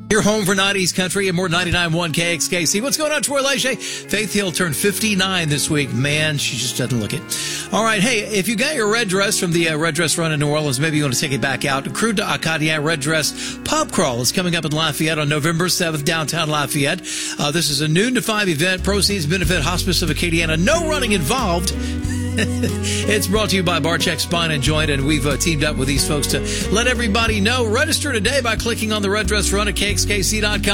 Your home for 90s country and more 99.1 KXKC. What's going on, Troy Leger? Faith Hill turned 59 this week. Man, she just doesn't look it. All right, hey, if you got your red dress from the Red Dress Run in New Orleans, maybe you want to take it back out. Crew d'Acadien Red Dress Pub Crawl is coming up in Lafayette on November 7th, downtown Lafayette. This is a noon to 5 event. Proceeds benefit Hospice of Acadiana. No running involved. It's brought to you by Barcheck Spine and Joint, and we've teamed up with these folks to let everybody know. Register today by clicking on the Red Dress Run at KXKC.com.